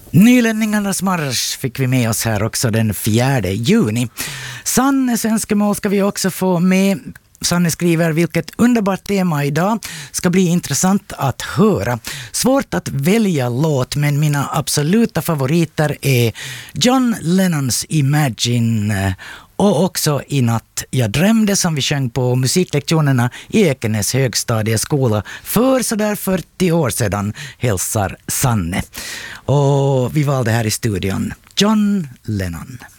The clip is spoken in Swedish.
Nylänningarnas marsch fick vi med oss här också den 4 juni. Sannes önskemål ska vi också få med. Sanne skriver: vilket underbart tema idag, ska bli intressant att höra. Svårt att välja låt, men mina absoluta favoriter är John Lennons Imagine och också I natt jag drömde, som vi sjöng på musiklektionerna i Ekenäs högstadieskola för sådär 40 år sedan, hälsar Sanne. Och vi valde här i studion John Lennon.